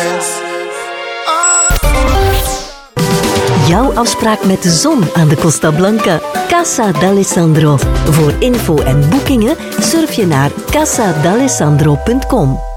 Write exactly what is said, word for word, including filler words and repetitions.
Jouw afspraak met de zon aan de Costa Blanca. Casa d'Alessandro. Voor info en boekingen surf je naar casa d'alessandro punt com.